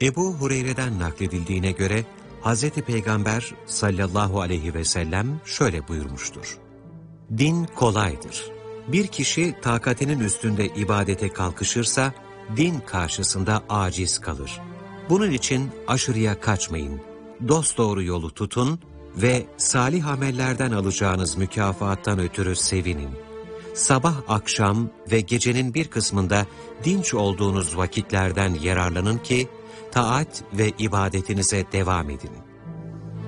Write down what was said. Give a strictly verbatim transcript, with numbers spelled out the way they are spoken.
Ebu Hureyre'den nakledildiğine göre Hazreti Peygamber sallallahu aleyhi ve sellem şöyle buyurmuştur. Din kolaydır. Bir kişi takatinin üstünde ibadete kalkışırsa din karşısında aciz kalır. Bunun için aşırıya kaçmayın. Dosdoğru yolu tutun ve salih amellerden alacağınız mükafattan ötürü sevinin. Sabah, akşam ve gecenin bir kısmında dinç olduğunuz vakitlerden yararlanın ki taat ve ibadetinize devam edin.